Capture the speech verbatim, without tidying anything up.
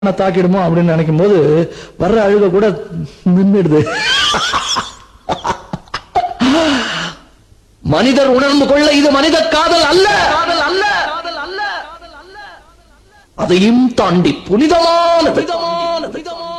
தாக்கிடுமோ அப்படின்னு நினைக்கும் போது வர்ற அழுக கூட நின்றுடுது. மனிதர் உணர்ந்து கொள்ள இது மனித காதல் அல்ல, காதல் அல்ல, அதையும் தாண்டி புனிதமானது.